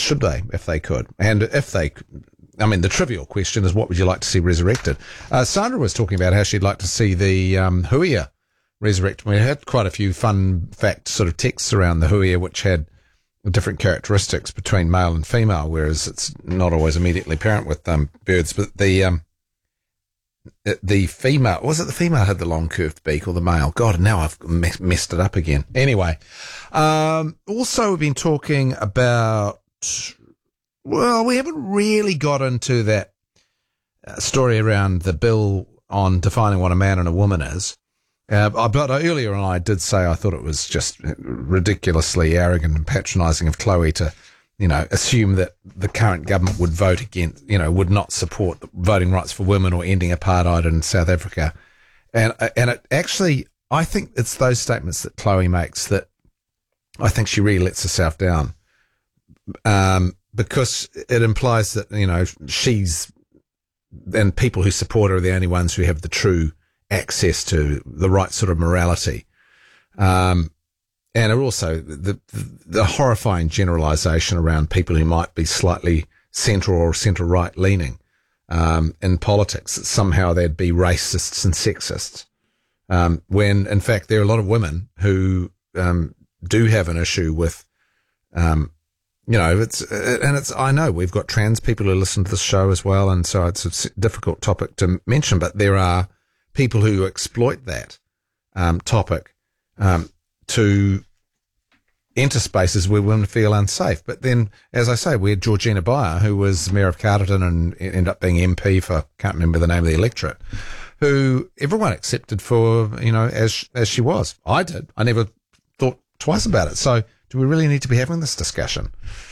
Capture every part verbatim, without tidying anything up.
should they, if they could? And if they, I mean, the trivial question is, what would you like to see resurrected? Uh, Sandra was talking about how she'd like to see the um, huia resurrected. We had quite a few fun fact sort of texts around the huia, which had different characteristics between male and female, whereas it's not always immediately apparent with um, birds. But the um, the female, was it the female had the long curved beak or the male? God, now I've messed it up again. Anyway, um, also we've been talking about, well, we haven't really got into that uh, story around the bill on defining what a man and a woman is. Uh, but earlier on I did say I thought it was just ridiculously arrogant and patronising of Chloe to, you know, assume that the current government would vote against, you know, would not support voting rights for women or ending apartheid in South Africa. And, and it actually, I think it's those statements that Chloe makes that I think she really lets herself down. Um, because it implies that, you know, she's, and people who support her are the only ones who have the true access to the right sort of morality. Um, and also the, the, the horrifying generalization around people who might be slightly centre or centre right leaning, um, in politics, that somehow they'd be racists and sexists. Um, when in fact there are a lot of women who, um, do have an issue with, um, you know, it's, and it's, I know we've got trans people who listen to this show as well. And so it's a difficult topic to mention, but there are people who exploit that um, topic um, to enter spaces where women feel unsafe. But then, as I say, we had Georgina Beyer, who was Mayor of Carterton and ended up being M P for, can't remember the name of the electorate, who everyone accepted for, you know, as as she was. I did. I never thought twice about it. So do we really need to be having this discussion?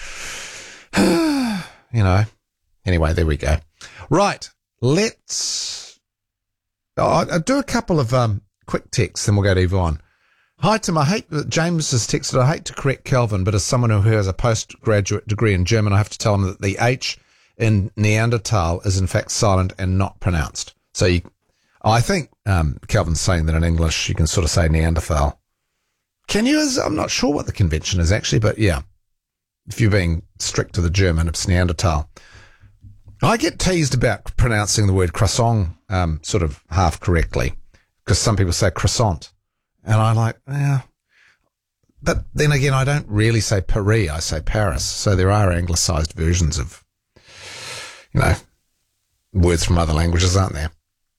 You know. Anyway, there we go. Right. Let's... I'll do a couple of um, quick texts, then we'll go to Yvonne. Hi, Tim. I hate that James has texted. I hate to correct Calvin, but as someone who has a postgraduate degree in German, I have to tell him that the H in Neanderthal is in fact silent and not pronounced. So you, I think um, Calvin's saying that in English you can sort of say Neanderthal. Can you? I'm not sure what the convention is actually, but yeah, if you're being strict to the German, it's Neanderthal. I get teased about pronouncing the word croissant um, sort of half correctly because some people say croissant. And I'm like, yeah. But then again, I don't really say Paris, I say Paris. So there are anglicised versions of, you know, words from other languages, aren't there?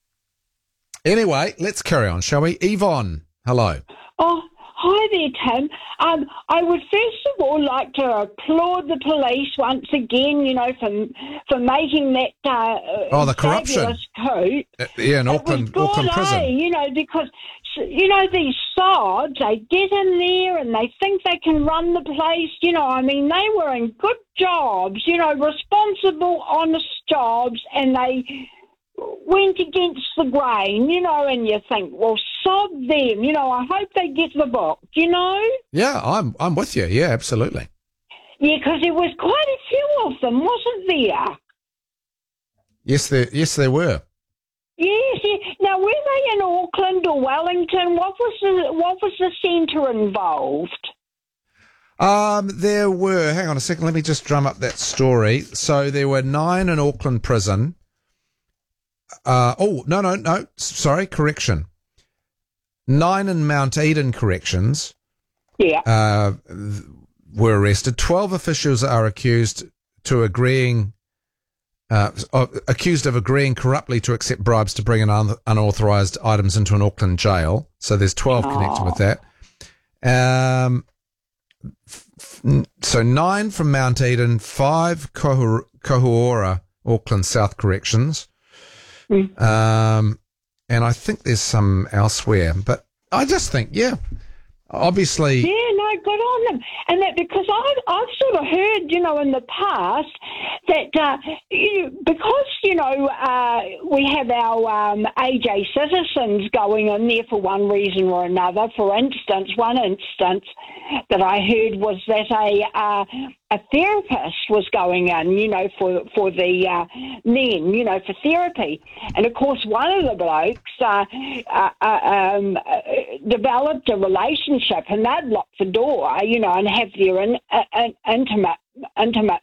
Anyway, let's carry on, shall we? Yvonne, hello. Oh, hi there, Tim. Um, I would first of all like to applaud the police once again, you know, for for making that uh, oh, the corruption coup. Uh, yeah, in Auckland, good, Auckland eh? prison. You know, because you know these sods, they get in there and they think they can run the place. You know, I mean, they were in good jobs, you know, responsible, honest jobs, and they went against the grain, you know, and you think, well, sod them, you know, I hope they get the book, you know? Yeah, I'm I'm with you, yeah, absolutely. Yeah, because there was quite a few of them, wasn't there? Yes, there, yes, there were. Yes, yeah. Now, were they in Auckland or Wellington? What was the, what was the centre involved? Um, there were, hang on a second, let me just drum up that story. So there were nine in Auckland prison. Uh, oh, no, no, no, sorry, correction. Nine in Mount Eden Corrections yeah. uh, were arrested. Twelve officials are accused to agreeing, uh, accused of agreeing corruptly to accept bribes to bring in un- unauthorised items into an Auckland jail. So there's twelve oh. connected with that. Um, f- so nine from Mount Eden, five Kohu- Kohuora, Auckland South Corrections. Mm. Um, and I think there's some elsewhere, but I just think, yeah, obviously. Yeah, no, good on them. And that because I've, I've sort of heard, you know, in the past that uh, you, because, you know, uh, we have our um, A J citizens going in there for one reason or another. For instance, one instance that I heard was that a uh, a therapist was going in, you know, for for the uh, men, you know, for therapy. And, of course, one of the blokes uh, uh, uh, um, uh, developed a relationship and they'd lock the door, you know, and have their in, uh, intimate intimate